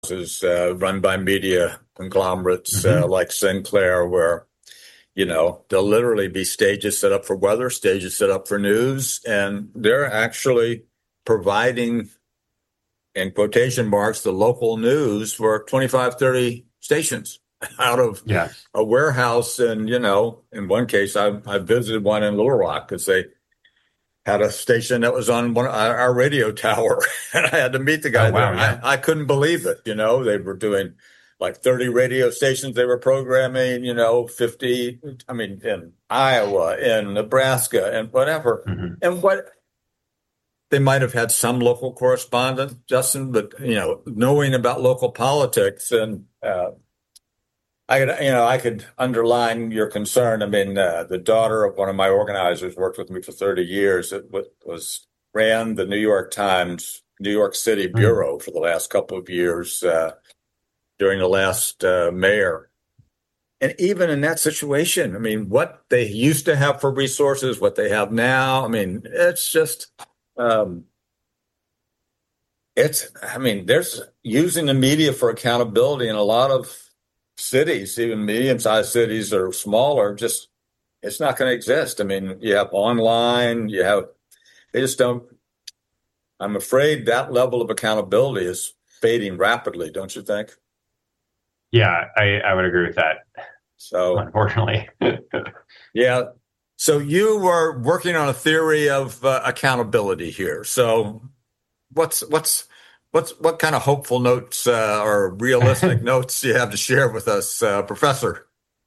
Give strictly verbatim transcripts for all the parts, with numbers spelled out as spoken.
is uh, run by media conglomerates uh, hmm like Sinclair, where you know there'll literally be stages set up for weather, stages set up for news, and they're actually providing, in quotation marks, the local news for twenty-five, thirty stations out of Yes. a warehouse. And you know, in one case, I, I visited one in Little Rock because they had a station that was on one our, our radio tower, and I had to meet the Oh, guy there. wow. I, Yeah. I couldn't believe it. You know, they were doing like thirty radio stations they were programming, you know, fifty, I mean, in Iowa, in Nebraska, and whatever. hmm And what they might have had some local correspondent, Justin, but, you know, knowing about local politics and, uh, I could, you know, I could underline your concern. I mean, uh, the daughter of one of my organizers worked with me for thirty years. It wa- was ran the New York Times, New York City hmm bureau for the last couple of years uh, during the last uh, mayor. And even in that situation, I mean, what they used to have for resources, what they have now, I mean, it's just, um, it's, I mean, there's using the media for accountability in a lot of cities, even medium-sized cities or smaller, just it's not going to exist. I mean, you have online, you have they just don't. I'm afraid that level of accountability is fading rapidly, don't you think? Yeah, I, I would agree with that, So, unfortunately. yeah. So you were working on a theory of uh, accountability here. So what's what's what's what kind of hopeful notes uh, or realistic notes do you have to share with us, uh, Professor?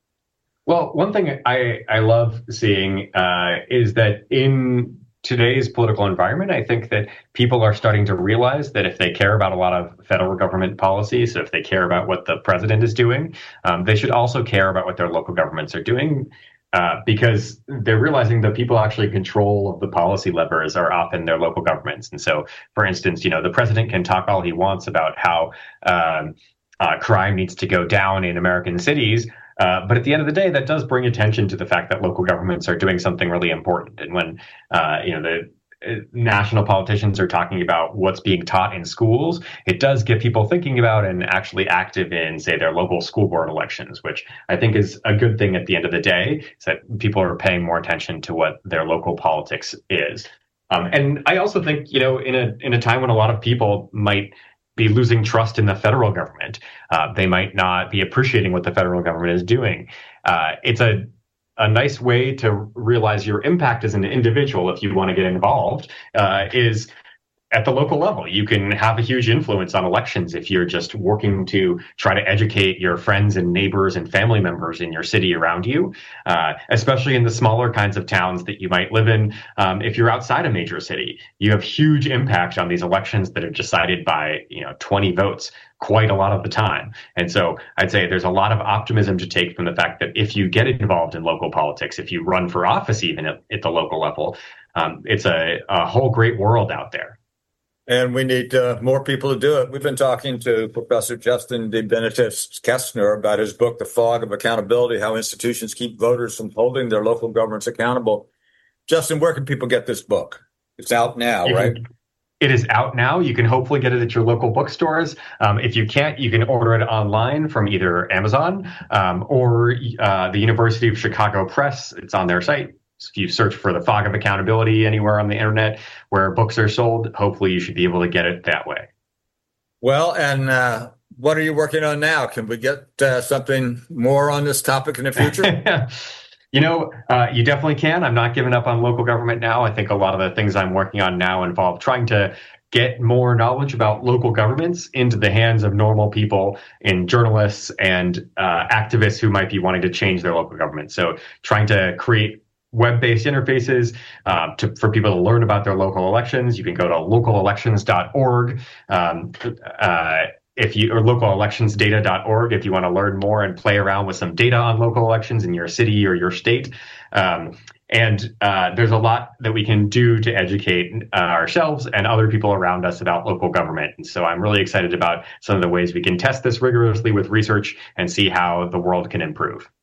Well, one thing I, I love seeing uh, is that in today's political environment, I think that people are starting to realize that if they care about a lot of federal government policies, so if they care about what the president is doing, um, they should also care about what their local governments are doing. Uh, because they're realizing the people actually control of the policy levers are often their local governments. And so, for instance, you know, the president can talk all he wants about how um, uh, crime needs to go down in American cities, uh, but at the end of the day, that does bring attention to the fact that local governments are doing something really important. And when, uh, you know, the uh, national politicians are talking about what's being taught in schools, it does get people thinking about and actually active in, say, their local school board elections, which I think is a good thing at the end of the day, is that people are paying more attention to what their local politics is. Um, and I also think, you know, in a in a time when a lot of people might be losing trust in the federal government. Uh, they might not be appreciating what the federal government is doing. Uh, it's a a nice way to realize your impact as an individual if you want to get involved uh, is at the local level. You can have a huge influence on elections if you're just working to try to educate your friends and neighbors and family members in your city around you, uh, especially in the smaller kinds of towns that you might live in. Um, if you're outside a major city, you have huge impact on these elections that are decided by, you know, twenty votes quite a lot of the time. And so I'd say there's a lot of optimism to take from the fact that if you get involved in local politics, if you run for office even at, at the local level, um, it's a, a whole great world out there. And we need uh, more people to do it. We've been talking to Professor Justin de Benedictis Kestner about his book, The Fog of Accountability, How Institutions Keep Voters from Holding Their Local Governments Accountable. Justin, where can people get this book? It's out now, You right? can It is out now. You can hopefully get it at your local bookstores. Um, if you can't, you can order it online from either Amazon um, or uh, the University of Chicago Press. It's on their site. So if you search for The Fog of Accountability anywhere on the internet where books are sold, hopefully you should be able to get it that way. Well, and uh, what are you working on now? Can we get uh, something more on this topic in the future? You know, uh, you definitely can. I'm not giving up on local government now. I think a lot of the things I'm working on now involve trying to get more knowledge about local governments into the hands of normal people and journalists and uh, activists who might be wanting to change their local government. So trying to create web-based interfaces uh, to, for people to learn about their local elections. You can go to local elections dot org. Um, uh, if you or local elections data dot org if you want to learn more and play around with some data on local elections in your city or your state. Um, and uh, there's a lot that we can do to educate uh, ourselves and other people around us about local government. And so I'm really excited about some of the ways we can test this rigorously with research and see how the world can improve.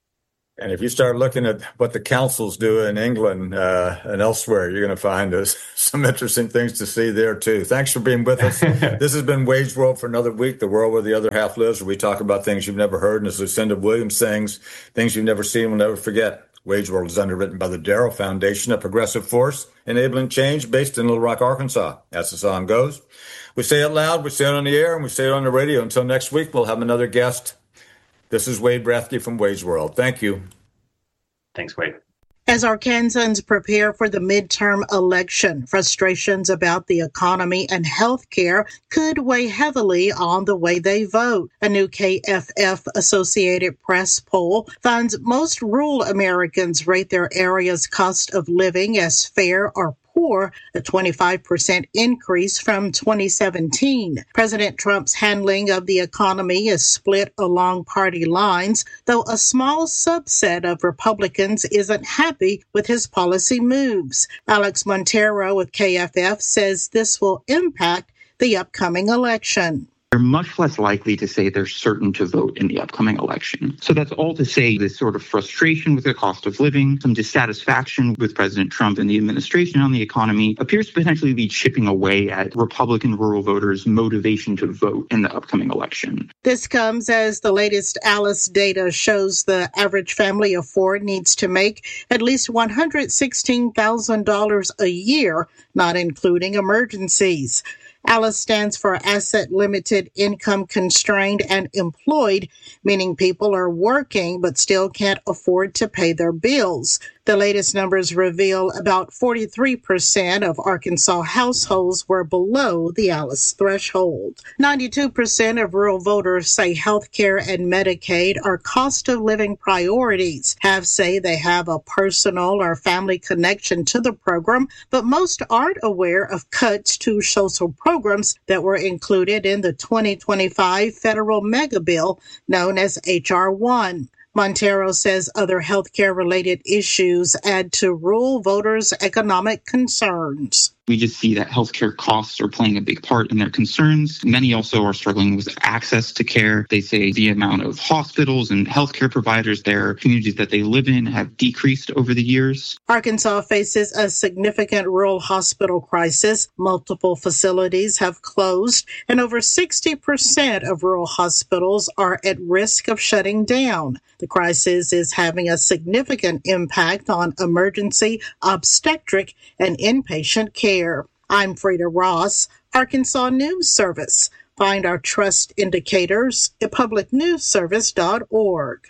And if you start looking at what the councils do in England uh, and elsewhere, you're going to find us some interesting things to see there, too. Thanks for being with us. This has been Wage World for another week, the world where the other half lives, where we talk about things you've never heard. And as Lucinda Williams sings, things you've never seen will never forget. Wage World is underwritten by the Darrow Foundation, a progressive force enabling change based in Little Rock, Arkansas. As the song goes, we say it loud, we say it on the air, and we say it on the radio. Until next week, we'll have another guest. This is Wade Brathke from Wage World. Thank you. Thanks, Wade. As Arkansans prepare for the midterm election, frustrations about the economy and health care could weigh heavily on the way they vote. A new K F F Associated Press poll finds most rural Americans rate their area's cost of living as fair or poor, a twenty-five percent increase from twenty seventeen. President Trump's handling of the economy is split along party lines, though a small subset of Republicans isn't happy with his policy moves. Alex Montero with K F F says this will impact the upcoming election. They're much less likely to say they're certain to vote in the upcoming election. So that's all to say this sort of frustration with the cost of living, some dissatisfaction with President Trump and the administration on the economy appears to potentially be chipping away at Republican rural voters' motivation to vote in the upcoming election. This comes as the latest ALICE data shows the average family of four needs to make at least one hundred sixteen thousand dollars a year, not including emergencies. ALICE stands for Asset Limited, Income Constrained, and Employed, meaning people are working but still can't afford to pay their bills. The latest numbers reveal about forty-three percent of Arkansas households were below the ALICE threshold. ninety-two percent of rural voters say health care and Medicaid are cost of living priorities. Half say they have a personal or family connection to the program, but most aren't aware of cuts to social programs that were included in the twenty twenty-five federal mega bill known as H R one. Montero says other healthcare-related issues add to rural voters' economic concerns. We just see that healthcare costs are playing a big part in their concerns. Many also are struggling with access to care. They say the amount of hospitals and healthcare providers their communities that they live in have decreased over the years. Arkansas faces a significant rural hospital crisis. Multiple facilities have closed, and over sixty percent of rural hospitals are at risk of shutting down. The crisis is having a significant impact on emergency, obstetric, and inpatient care. I'm Frida Ross, Arkansas News Service. Find our trust indicators at public news service dot org.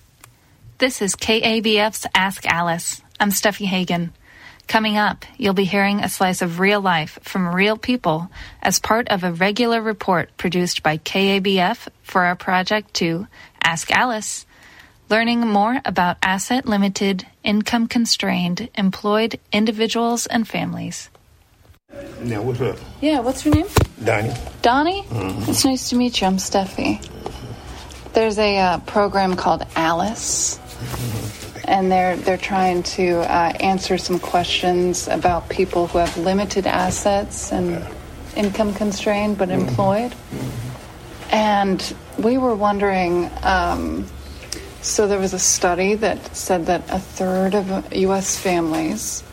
This is K A B F's Ask Alice. I'm Steffi Hagen. Coming up, you'll be hearing a slice of real life from real people as part of a regular report produced by K A B F for our project to Ask Alice. Learning more about asset-limited, income-constrained, employed individuals and families. Yeah, what's up? Yeah, what's your name? Donnie. Donnie? Mm-hmm. It's nice to meet you. I'm Steffi. There's a uh, program called ALICE, mm-hmm. and they're they're trying to uh, answer some questions about people who have limited assets and okay. income constrained but mm-hmm. employed. Mm-hmm. And we were wondering... Um, So there was a study that said that a third of U S families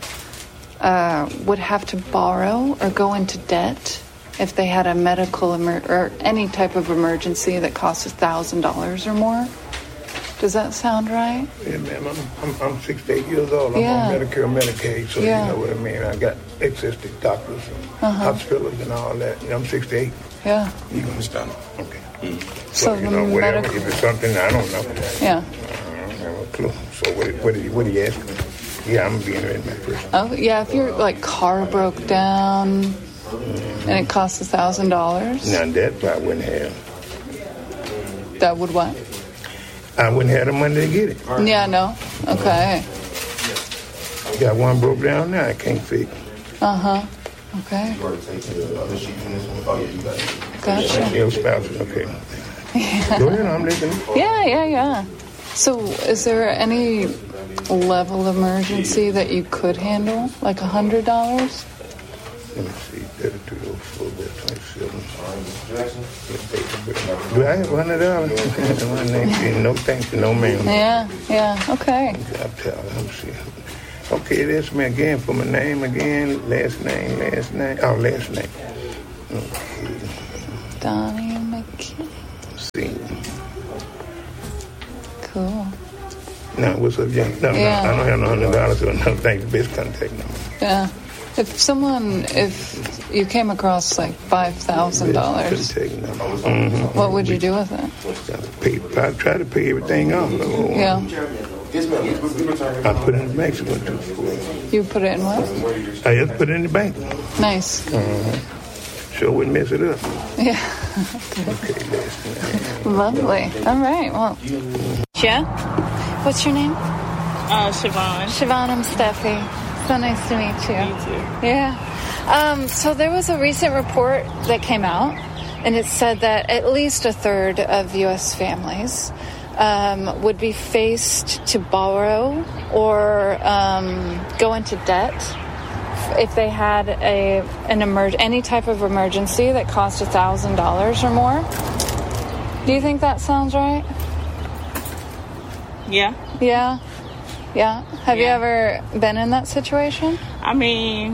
uh, would have to borrow or go into debt if they had a medical emer- or any type of emergency that cost one thousand dollars or more. Does that sound right? Yeah, ma'am. I'm, I'm, I'm sixty-eight years old. I'm yeah. on Medicare and Medicaid, so yeah. you know what I mean. I got access to doctors and uh-huh. hospitals and all that. You know, I'm sixty-eight. Yeah. You understand? Okay. Mm. So, so you know, whatever. medical... If it's something I don't know. Yeah. I don't have a clue. So what? What are you? What are you asking? Yeah, I'm being ready my first. Oh yeah. If your like car broke down mm-hmm. and it costs a thousand dollars. Now that I wouldn't have. That would what? I wouldn't have the money to get it. Yeah. No. Okay. Got one broke down now. I can't fix. Uh huh. Okay. Gotcha. Your spouse is okay. Yeah. Go ahead, I'm listening. Yeah, yeah, yeah. So is there any level of emergency that you could handle, like a hundred dollars? Let me see. thirty-three oh four, twenty-seven. Do I have one hundred dollars? No thank you, no ma'am. Yeah, yeah, okay. I'll tell her, let me see. Okay, that's me again for my name again. Last name, last name. Oh, last name. Okay. Donnie McKee. See. Cool. No, what's up, Jim? No, Yeah. no, I don't have no hundred dollars, so no thank you. Best contact number. Yeah. If someone, if you came across like five thousand dollars, Mm-hmm. what would you do with it? Pay, I try to pay everything off. Yeah. I put it in the bank. So what You put it in what? I just put it in the bank. Nice. Uh-huh. Sure wouldn't mess it up. Yeah. Okay, that's Lovely. All right. Well, yeah. What's your name? Uh, Siobhan. Siobhan, I'm Steffi. So nice to meet you. You too. Yeah. Um, so there was a recent report that came out, and it said that at least a third of U S families um, would be faced to borrow or um, go into debt if they had a an emer- any type of emergency that cost a thousand dollars or more. Do you think that sounds right? Yeah. Yeah. Yeah. Have you Yeah. ever been in that situation? I mean,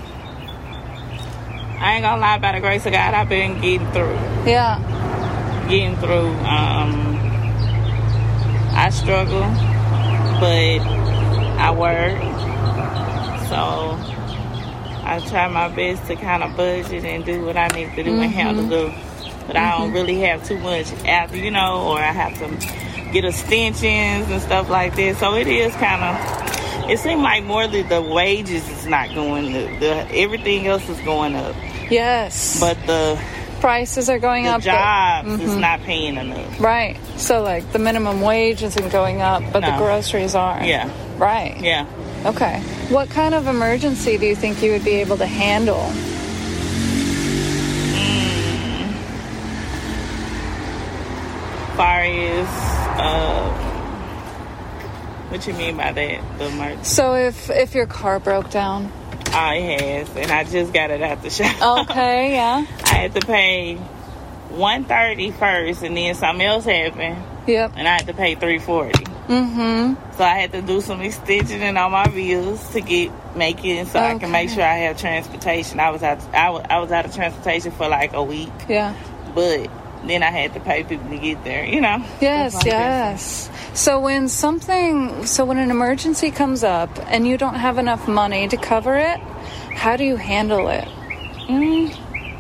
I ain't gonna lie, by the grace of God, I've been getting through. Yeah. Getting through. Um, I struggle, but I work. So I try my best to kind of budget and do what I need to do Mm-hmm. and handle it. But I don't really have too much after, you know, or I have to get extensions and stuff like that. So it is kind of, it seems like more that the wages is not going, the, the everything else is going up. Yes. But the, prices are going the up. jobs but, is Mhm. not paying enough. Right. So like the minimum wage isn't going up, but the No. groceries are. Yeah. Right. Yeah. Okay. What kind of emergency do you think you would be able to handle? Far as, uh, what you mean by that? The emergency? So if if your car broke down. Oh, it has, and I just got it out the shop. Okay, yeah. I had to pay one thirty first, and then something else happened, Yep. and I had to pay three forty. Mm-hmm. So I had to do some extension on my bills to get make it, so I can make Okay. sure I have transportation. I was out, I was, I was out of transportation for like a week, Yeah. but then I had to pay people to get there. You know. Yes, Stuff like that. yes. So when something, so when an emergency comes up and you don't have enough money to cover it, how do you handle it? Mm.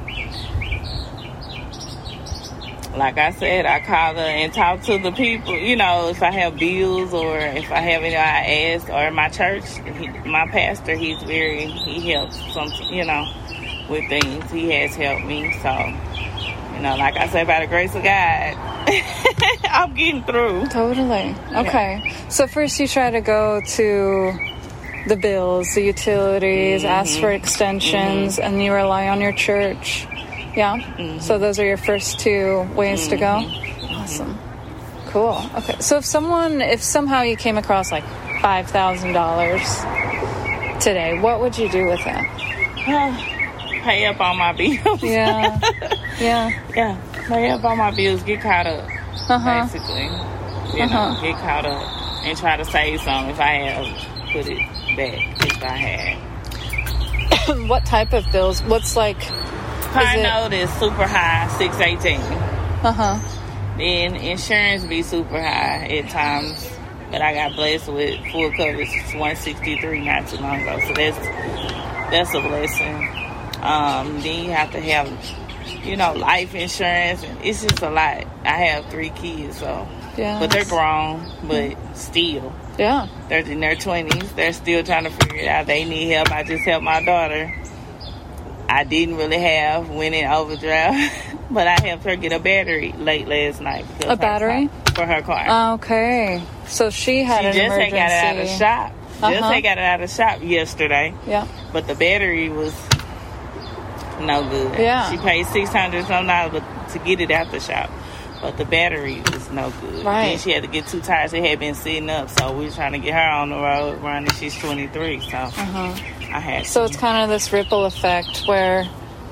Like I said, I call her and talk to the people. You know, if I have bills or if I have any, I ask. Or my church, he, my pastor, he's very, he helps some, you know, with things. He has helped me. So, you know, like I said, by the grace of God, I'm getting through. Totally. Okay. So first you try to go to the bills, the utilities, Mm-hmm. ask for extensions, and you rely on your church. Yeah? Mm-hmm. So those are your first two ways to go? Awesome. Cool. Okay. So if someone, if somehow you came across like five thousand dollars today, what would you do with it? Pay up on my bills. Yeah. Yeah. Yeah. Pay up on my bills. Get caught up, Uh-huh. basically. You Uh-huh. know, get caught up and try to save some if I have put it back if I had. What type of bills? What's like, Car it- note is super high, six eighteen. uh-huh. Then insurance be super high at times, but I got blessed with full coverage, one sixty-three not too long ago, so that's that's a blessing. Um, then you have to have, you know, life insurance, and it's just a lot. I have three kids, so Yeah. but they're grown, but still, Yeah. they're in their twenties. They're still trying to figure it out. They need help. I just helped my daughter. I didn't really have went in overdrive, but I helped her get a battery late last night. because A her battery? car- for her car. Okay. So she had she an just emergency. had got it out of the shop. Just Uh-huh. had got it out of the shop yesterday, Yeah. but the battery was no good. Yeah. She paid six hundred some dollars to get it out the shop, but the battery was no good. Right. Then she had to get two tires. It had been sitting up, so we were trying to get her on the road running. She's twenty-three, so Uh-huh. I had. So to. it's kind of this ripple effect where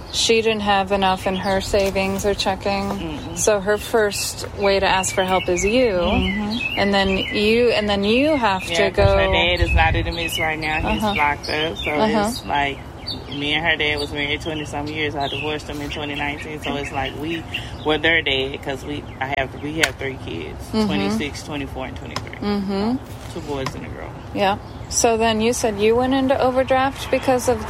she didn't have enough in her savings or checking. Mm-hmm. So her first way to ask for help is you, mm-hmm. and then you, and then you have yeah, to go. Her dad is not in the midst right now. He's uh-huh. locked up, so uh-huh. it's like me and her dad was married twenty some years. I divorced him in twenty nineteen, so it's like we were their dad because we I have we have three kids, mm-hmm. twenty-six, twenty-four, and twenty-three. Mm-hmm. Two boys and a girl. Yeah. So then you said you went into overdraft because of the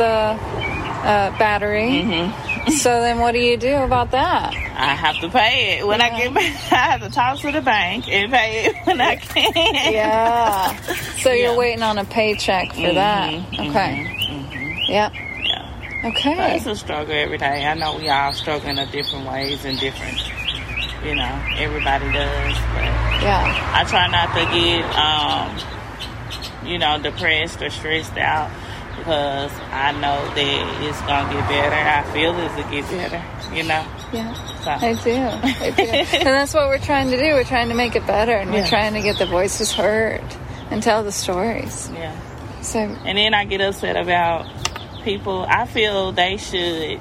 uh, battery. Mm-hmm. So then what do you do about that? I have to pay it when yeah. I get back. I have to talk to the bank and pay it when I can. Yeah. So yeah. you're waiting on a paycheck for mm-hmm. that. Okay. Mm-hmm. Yep. Yeah. Okay. But it's a struggle every day. I know we all struggle in different ways and different, you know, everybody does. But yeah. I try not to get, um, you know, depressed or stressed out because I know that it's going to get better. I feel it'll get better, you know? Yeah, so. I do. I do. And that's what we're trying to do. We're trying to make it better, and yeah. we're trying to get the voices heard and tell the stories. Yeah. So, and then I get upset about people. I feel they should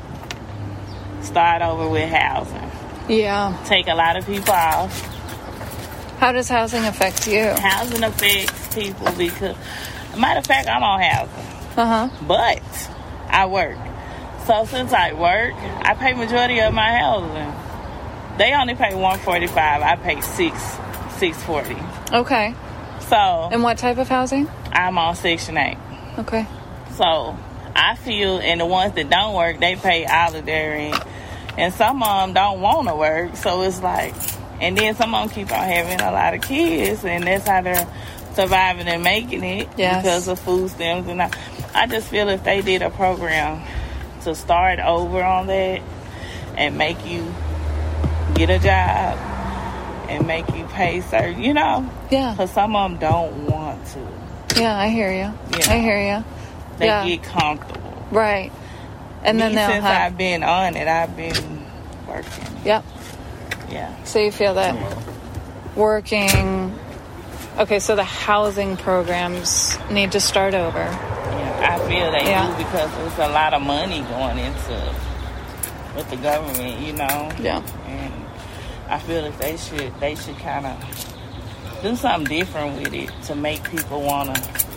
start over with housing. Yeah. Take a lot of people off. How does housing affect you? Housing affects people because, matter of fact, I'm on housing. Uh-huh. But I work. So since I work, I pay majority of my housing. They only pay one forty-five. I pay six six forty. Okay. So. And what type of housing? I'm on Section eight. Okay. So I feel, and the ones that don't work, they pay all of their rent. And some of them don't want to work. So it's like, and then some of them keep on having a lot of kids, and that's how they're surviving and making it yes. because of food stamps. And I, I just feel if they did a program to start over on that and make you get a job and make you pay certain, you know? Yeah. Because some of them don't want to. Yeah, I hear you. you know, I hear you. They yeah. get comfortable. Right. And then Me, they'll since have... I've been on it, I've been working. Yep. Yeah. So you feel that working... Okay, so the housing programs need to start over. Yeah, I feel they yeah. do because there's a lot of money going into with the government, you know. Yeah. And I feel that they should they should kind of do something different with it to make people want to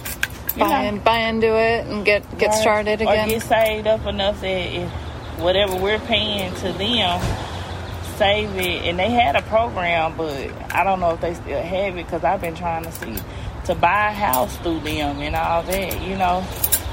buy in, buy into it and get get right. started again. Or get saved up enough that if whatever we're paying to them, save it. And they had a program, but I don't know if they still have it because I've been trying to see to buy a house through them and all that, you know.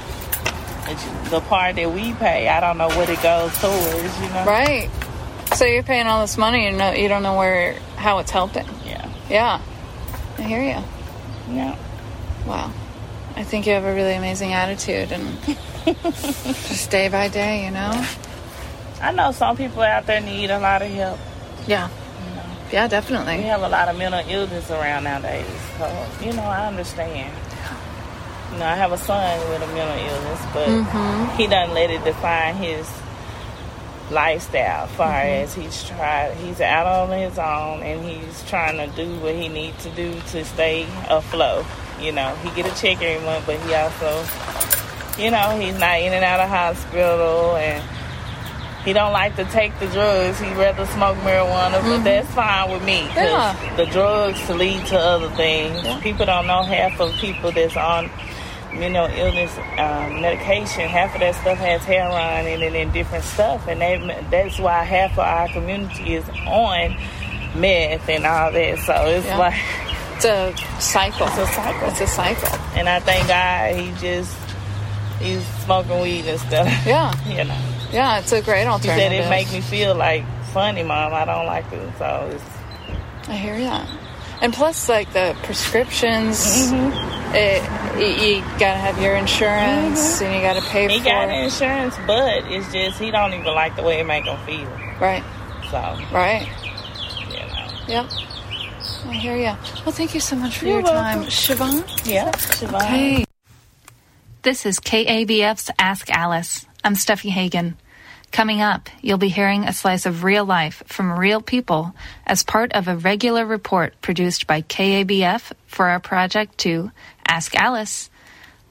It's the part that we pay, I don't know what it goes towards, you know. Right. So you're paying all this money and you know you don't know where how it's helping. Yeah. Yeah. I hear you. Yeah. Wow. I think you have a really amazing attitude and just day by day, you know. I know some people out there need a lot of help. Yeah. You know? Yeah, definitely. We have a lot of mental illness around nowadays. So, you know, I understand. You know, I have a son with a mental illness, but mm-hmm. he doesn't let it define his lifestyle as far mm-hmm. as he's tried. He's out on his own, and he's trying to do what he needs to do to stay afloat. You know, he get a check every month, but he also, you know, he's not in and out of hospital, and he don't like to take the drugs. He'd rather smoke marijuana, mm-hmm. but that's fine with me because yeah. the drugs lead to other things. Yeah. People don't know half of people that's on mental illness um, medication. Half of that stuff has heroin in it and different stuff, and they, that's why half of our community is on meth and all that. So it's yeah. like it's a cycle. It's a cycle. It's a cycle. And I thank God he just he's smoking weed and stuff. Yeah. You know. Yeah, it's a great alternative. He said it make me feel like funny, Mom. I don't like it, so it's... I hear that. And plus, like, the prescriptions, mm-hmm. it, you, you gotta have your insurance, mm-hmm. and you gotta pay he for it. He got insurance, but it's just, he don't even like the way it make him feel. Right. So. Right. You know. Yep. I hear ya. Well, thank you so much for You're your welcome. time. Siobhan? Yeah, Siobhan. Okay. This is K A B F's Ask Alice. I'm Steffi Hagen. Coming up, you'll be hearing a slice of real life from real people as part of a regular report produced by K A B F for our project to Ask Alice.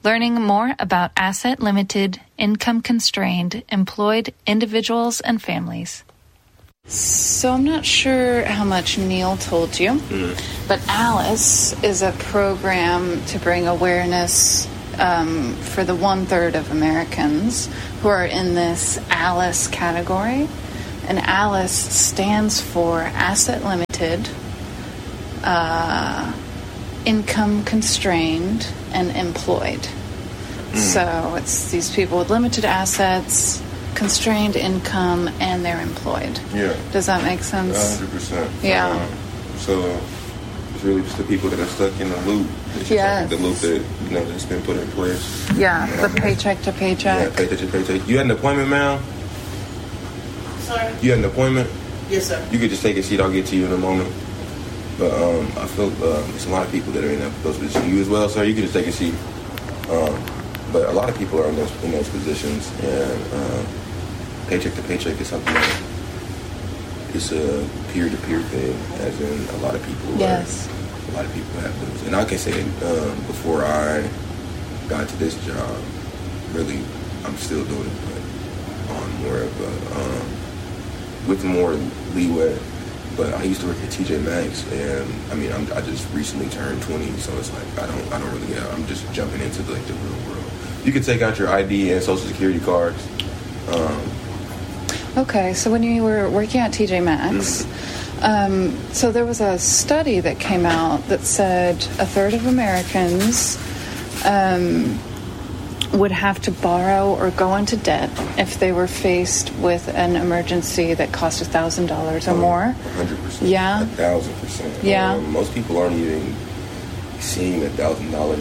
learning more about asset-limited, income-constrained, employed individuals and families. So I'm not sure how much Neil told you, mm. but ALICE is a program to bring awareness um, for the one-third of Americans who are in this ALICE category. And ALICE stands for Asset Limited, uh, Income Constrained, and Employed. Mm. So it's these people with limited assets, constrained income, and they're employed. Yeah. Does that make sense? one hundred percent. Yeah. Um, so it's really just the people that are stuck in the loop. It's yes. Like the loop that, you know, that's been put in place. Yeah, you know, the paycheck to paycheck. Yeah, paycheck to paycheck. You had an appointment, ma'am? Sorry? You had an appointment? Yes, sir. You could just take a seat. I'll get to you in a moment. But um, I feel uh, there's a lot of people that are in that, those positions. You as well, sir? You can just take a seat. Um, but a lot of people are in those, in those positions, and uh, paycheck to paycheck is something that it's a peer-to-peer thing, as in a lot of people. Yes. Are, a lot of people have those. And I can say um, before I got to this job, really, I'm still doing it, but on more of a, um, with more leeway. But I used to work at T J Maxx, and I mean, I'm, I just recently turned twenty, so it's like I don't, I don't really, yeah, I'm just jumping into like the real world. You can take out your I D and social security cards. Um, okay, so when you were working at T J Maxx, mm-hmm. um, so there was a study that came out that said a third of Americans um, would have to borrow or go into debt if they were faced with an emergency that cost one thousand dollars or more. one hundred percent. Yeah. one thousand percent. Yeah. Um, most people aren't even seeing one thousand dollars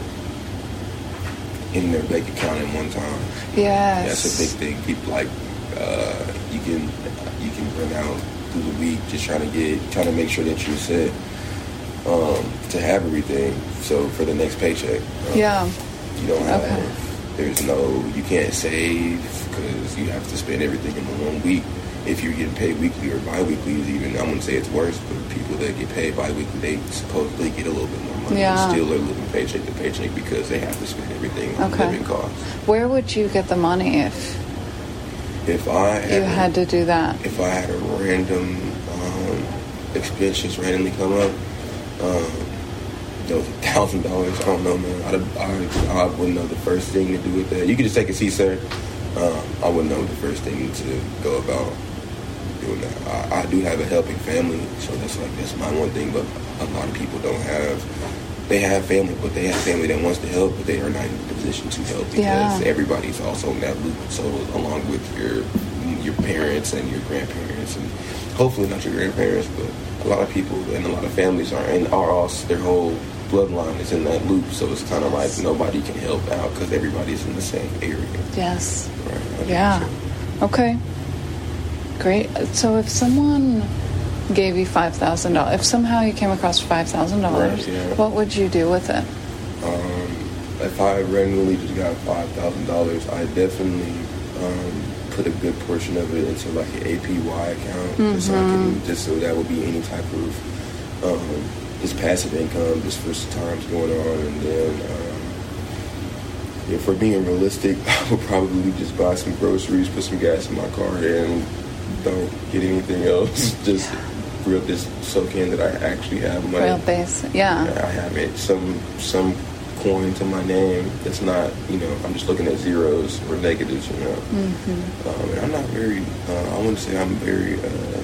in their bank account at one time. Yes. That's a big thing. People like, uh, you can you can run out through the week just trying to get, trying to make sure that you're set um, to have everything. So for the next paycheck. Um, yeah. You don't have, okay. There's no, you can't save because you have to spend everything in the one week. If you're getting paid weekly or bi-weekly, is even, I wouldn't say it's worse, but people that get paid bi-weekly, they supposedly get a little bit more money. Yeah. And still are living paycheck to paycheck because they have to spend everything on okay. living costs. Where would you get the money if if I had, you had to do that? If I had a random um, expense just randomly come up, um, that was a thousand dollars. I don't know, man. I, I, I wouldn't know the first thing to do with that. You can just take a seat, sir. Um, I wouldn't know the first thing to go about doing that. I, I do have a helping family, so that's like that's my one thing. But a lot of people don't have. They have family, but they have family that wants to help, but they are not in the position to help because yeah. everybody's also in that loop. So along with your your parents and your grandparents, and hopefully not your grandparents, but a lot of people and a lot of families are and are also their whole bloodline is in that loop, so it's kind of like nobody can help out because everybody's in the same area. Yes. Right. Yeah. Okay. Great. So if someone gave you five thousand dollars, if somehow you came across five thousand dollars, right, yeah. what would you do with it? Um, if I randomly just got five thousand dollars, I definitely um, put a good portion of it into like an A P Y account, mm-hmm. just, so I can, just so that would be any type of um, just passive income, just for times going on, and then um, if we're being realistic, I would probably just buy some groceries, put some gas in my car, and don't get anything else. Just real, just soak in that I actually have money. Real base, yeah. I have it, some some coin to my name. That's not, you know, I'm just looking at zeros or negatives, you know. Mm-hmm. Um, and I'm not very, uh, I wouldn't say I'm very. Uh,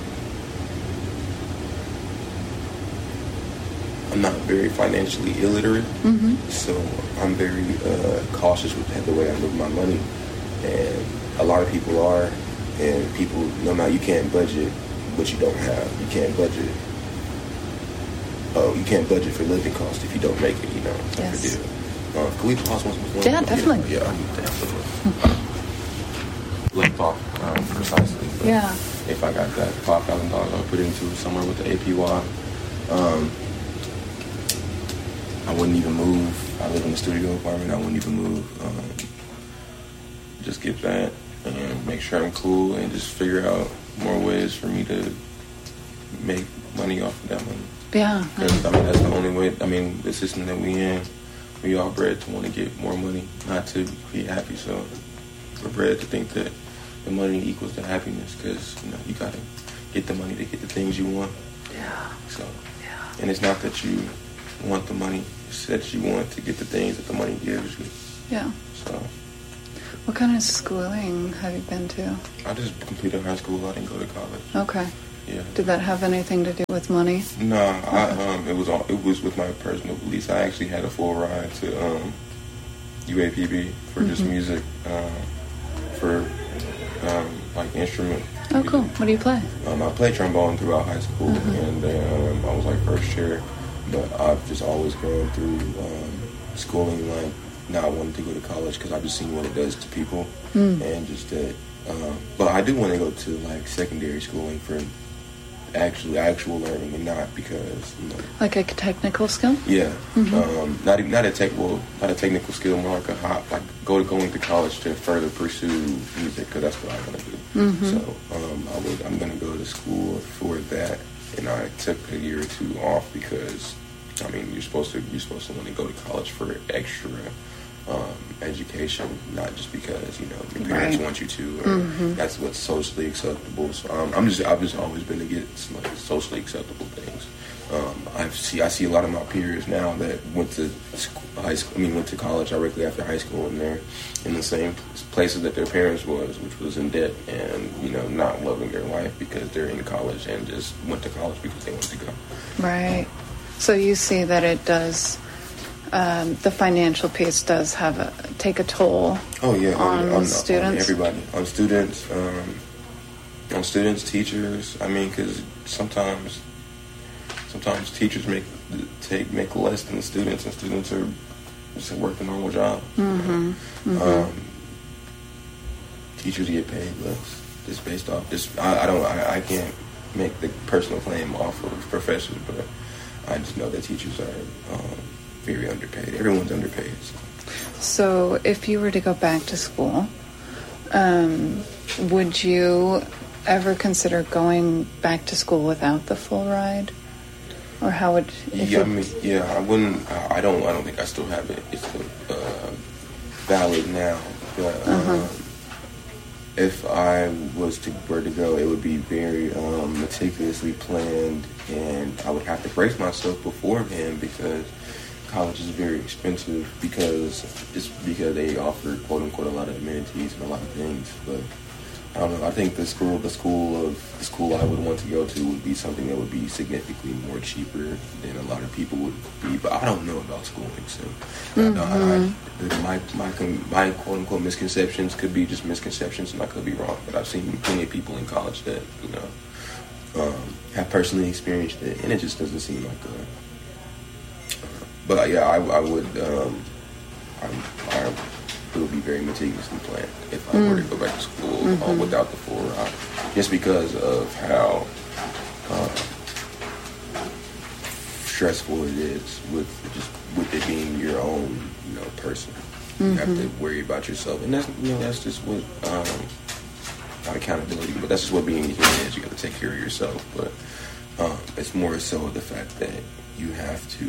I'm not very financially illiterate, mm-hmm. so I'm very uh, cautious with the way I move my money, and a lot of people are, and people, no matter, you can't budget what you don't have. You can't budget, oh, you can't budget for living costs if you don't make it, you know. Yes. Uh, can we pause once before? Yeah, definitely. Yeah, yeah definitely. Let's talk um, precisely. Yeah. If I got that five thousand dollars, I'll put it into somewhere with the A P Y. Um, I wouldn't even move. I live in a studio apartment. I wouldn't even move. Um, just get that and make sure I'm cool and just figure out more ways for me to make money off of that money. Yeah. Because, I mean, that's the only way. I mean, the system that we in, we all bred to want to get more money, not to be happy. So we're bred to think that the money equals the happiness, because you know you gotta get the money to get the things you want. Yeah. So, yeah. And it's not that you want the money; it's that you want to get the things that the money gives you. Yeah. So. What kind of schooling have you been to? I just completed high school. I didn't go to college. Okay. Yeah. Did that have anything to do with money? No, I, um, it was all, it was with my personal beliefs. I actually had a full ride to um, U A P B for mm-hmm. just music, uh, for um, like instrument. Oh, music. cool. What do you play? Um, I played trombone throughout high school, mm-hmm. and then um, I was like first chair. But I've just always gone through um, schooling like not wanting to go to college because I've just seen what it does to people, mm. and just that. Um, but I do want to go to like secondary schooling for actually actual learning, and not because you know, like a technical skill. Yeah, mm-hmm. um, not even not a tech well, not a technical skill, more like a hop, like go to going to college to further pursue music, because that's what I want to do. Mm-hmm. So um, I would I'm gonna go to school for that, and I took a year or two off because I mean you're supposed to you're supposed to want to go to college for extra. Um, education, not just because you know your parents right. want you to, or mm-hmm. that's what's socially acceptable. So um, I'm just I've just always been against like socially acceptable things. Um, I see I see a lot of my peers now that went to school, high school. I mean, went to college directly after high school, and they're in the same places that their parents was, which was in debt, and you know not loving their life because they're in college and just went to college because they wanted to go. Right. So you see that it does. Um, the financial piece does have a take a toll. Oh yeah, on, on, on students, on everybody, on students, um, on students, teachers. I mean, because sometimes, sometimes teachers make take make less than the students, and students are just work a normal job. Mm-hmm. Mm-hmm. Um, teachers get paid less just based off this. I, I don't. I, I can't make the personal claim off of profession, but I just know that teachers are. Um, very underpaid. Everyone's underpaid. So. so if you were to go back to school, um, would you ever consider going back to school without the full ride? Or how would... Yeah, you... I mean, yeah, I wouldn't... I don't I don't think I still have it. It's still uh, valid now. But uh-huh. um, if I was to were to go, it would be very um, meticulously planned, and I would have to brace myself beforehand because college is very expensive because it's because they offer quote unquote a lot of amenities and a lot of things. But I don't know. I think the school, the school of the school I would want to go to would be something that would be significantly more cheaper than a lot of people would be. But I don't know about schooling, so mm-hmm. I, I, my my my quote unquote misconceptions could be just misconceptions, and I could be wrong. But I've seen plenty of people in college that you know um, have personally experienced it, and it just doesn't seem like a. But yeah, I, I would. Um, I, I it would be very meticulously planned if I mm. were to go back to school mm-hmm. uh, without the full ride, just because of how uh, stressful it is with just with it being your own, you know, person. Mm-hmm. You have to worry about yourself, and that's you know that's just what um, not accountability, but that's just what being a human is. You got to take care of yourself, but um, it's more so the fact that you have to.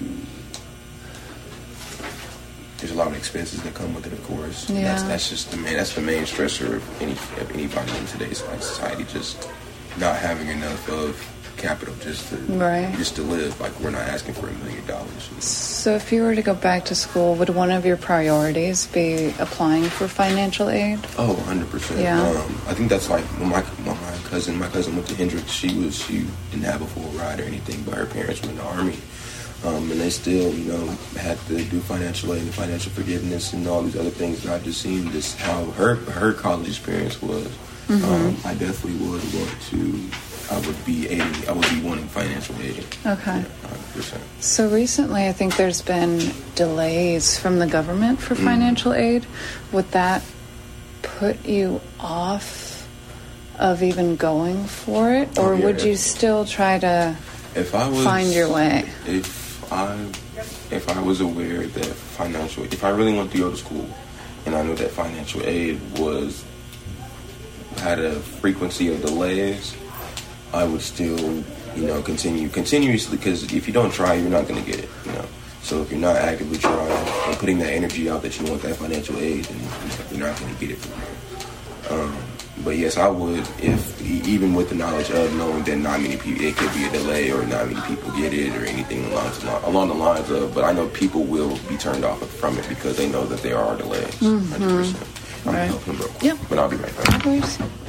There's a lot of expenses that come with it, of course. Yeah. That's, that's just the main. That's the main stressor of any of anybody in today's like, society. Just not having enough of capital just to right. just to live. Like we're not asking for a million dollars. So, if you were to go back to school, would one of your priorities be applying for financial aid? Oh, one hundred percent. Yeah. Um, I think that's like when my when my cousin. My cousin went to Hendrix. She was she didn't have a full ride or anything, but her parents were in the Army. Um, and they still, you know, had to do financial aid and financial forgiveness and all these other things. And I've just seen this how her her college experience was. Mm-hmm. Um, I definitely would want to. I would be aiding. I would be wanting financial aid. Okay. Yeah, one hundred percent. So recently, I think there's been delays from the government for financial mm. aid. Would that put you off of even going for it, or oh, yeah, would you still try to if I was, find your way? If I, if I was aware that financial, if I really wanted to go to school, and I knew that financial aid was had a frequency of delays, I would still, you know, continue continuously. Because if you don't try, you're not going to get it. You know, So if you're not actively trying and putting that energy out that you want that financial aid, then you're not going to get it from there. Um, but yes, I would, if even with the knowledge of knowing that not many people, it could be a delay or not many people get it or anything along, along the lines of, but I know people will be turned off from it because they know that there are delays, mm-hmm. one hundred percent. I'm right. helping them real quick, yep. but I'll be right back. No worries.